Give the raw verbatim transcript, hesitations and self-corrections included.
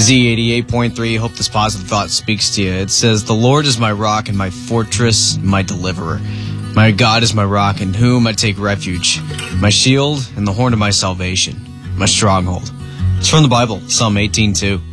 Z eighty-eight point three, hope this positive thought speaks to you. It says, "The Lord is my rock and my fortress, my deliverer. My God is my rock in whom I take refuge, my shield and the horn of my salvation, my stronghold." It's from the Bible, Psalm eighteen two.